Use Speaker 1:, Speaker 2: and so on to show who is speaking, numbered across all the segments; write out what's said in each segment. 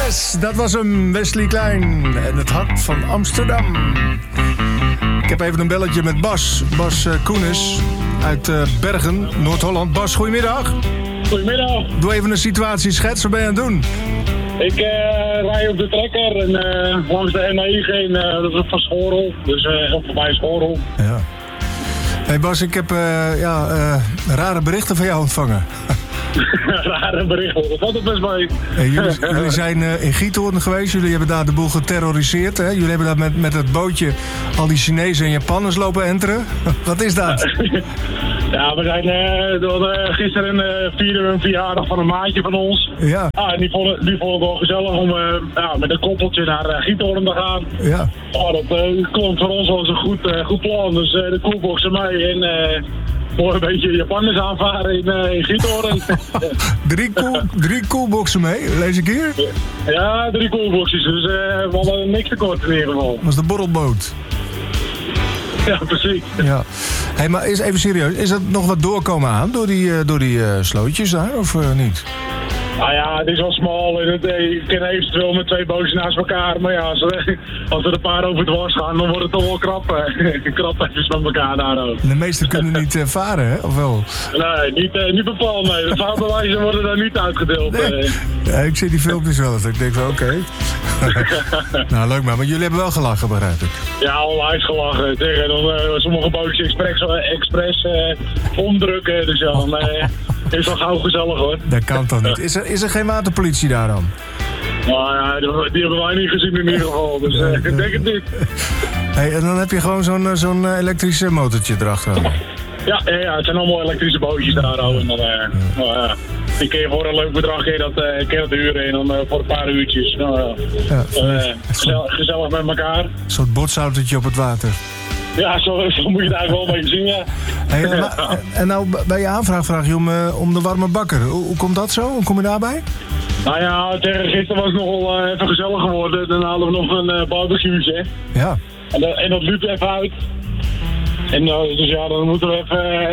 Speaker 1: Yes, dat was hem, Wesley Klein en het hart van Amsterdam. Ik heb even een belletje met Bas Koenis uit Bergen, Noord-Holland. Bas, goedemiddag.
Speaker 2: Goedemiddag.
Speaker 1: Doe even een situatieschets, wat ben je aan het doen?
Speaker 2: Ik rij op de trekker en langs de N9 dat is van Schorrel, dus voorbij Schorrel.
Speaker 1: Ja. Hey Bas, ik heb rare berichten van jou ontvangen.
Speaker 2: Rare berichten, dat valt het best mee.
Speaker 1: Hey, jullie zijn in Giethoorn geweest, jullie hebben daar de boel geterroriseerd. Hè? Jullie hebben daar met het bootje al die Chinezen en Japanners lopen enteren. Wat is dat?
Speaker 2: Ja, we zijn gisteren vierden we een verjaardag van een maatje van ons.
Speaker 1: Ja.
Speaker 2: En die vonden het wel gezellig om met een koppeltje naar Giethoorn te gaan.
Speaker 1: Ja.
Speaker 2: Dat klonk voor ons wel eens een goed plan, dus de koelbox erbij en... voor een beetje Japanners aanvaren in Giethoorn.
Speaker 1: Drie coolboxen mee, lees ik hier?
Speaker 2: Ja, 3 coolboxjes, dus we hadden niks tekort in ieder geval.
Speaker 1: Dat was de borrelboot.
Speaker 2: Ja, precies.
Speaker 1: Ja. Hey, maar even serieus, is er nog wat doorkomen aan door die slootjes daar, of niet?
Speaker 2: Nou ja, het is wel smal en je kan eventueel met 2 bootjes naast elkaar. Maar ja, als er een paar over het was gaan, dan wordt het toch wel krap. Krap even met elkaar daar ook.
Speaker 1: De meesten kunnen niet varen, hè? Of wel?
Speaker 2: Nee, niet bepaald, nee. De vaarbewijzen worden daar niet uitgedeeld.
Speaker 1: Nee. Ja, ik zie die filmpjes wel eens. Ik denk van, oké. Nou, leuk maar jullie hebben wel gelachen, begrijp ik. Ja,
Speaker 2: onwijs gelachen. Tegen dan sommige bootjes expres omdrukken. Dus ja, dan is wel gauw gezellig, hoor.
Speaker 1: Dat kan toch niet? Is er geen waterpolitie daar dan?
Speaker 2: Nou ja, die hebben wij niet gezien in ieder geval. Dus ik denk het niet.
Speaker 1: Hey, en dan heb je gewoon zo'n elektrisch motortje erachter.
Speaker 2: Ja, het zijn allemaal elektrische bootjes daar. En dan, die kun je voor een leuk bedrag dat huren en dan voor een paar uurtjes. Gezellig met elkaar. Een
Speaker 1: soort botsautootje op het water.
Speaker 2: Ja, zo moet je het eigenlijk wel een beetje zien, ja.
Speaker 1: Hey, en nou, bij je aanvraag vraag je om de warme bakker. Hoe komt dat zo? Hoe kom je daarbij?
Speaker 2: Nou ja, tegen gisteren was het nogal even gezellig geworden. Dan hadden we nog een barbecue'tje.
Speaker 1: Ja.
Speaker 2: En dat liep even uit. En dus ja, dan moeten we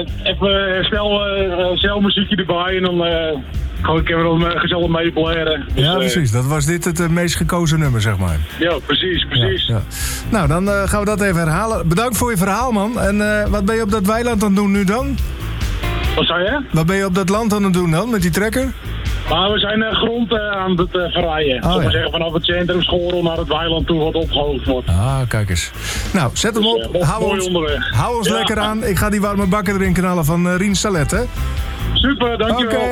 Speaker 2: even snel muziekje erbij en dan gewoon een gezellig meeblaren. Dus,
Speaker 1: ja, precies. Dat was dit het meest gekozen nummer, zeg maar.
Speaker 2: Ja, precies. Ja.
Speaker 1: Nou, dan gaan we dat even herhalen. Bedankt voor je verhaal, man. En wat ben je op dat weiland aan het doen nu dan?
Speaker 2: Wat zei je?
Speaker 1: Wat ben je op dat land aan het doen dan, met die trekker?
Speaker 2: Maar we zijn grond aan het verrijden. Zullen we zeggen vanaf het centrum Schorrel naar het weiland toe wat opgehoogd wordt.
Speaker 1: Ah, kijk eens. Nou, zet hem op. Hou ons lekker aan. Ik ga die warme bakker erin knallen van Rien Salet, hè?
Speaker 2: Super, dankjewel.
Speaker 1: Okay.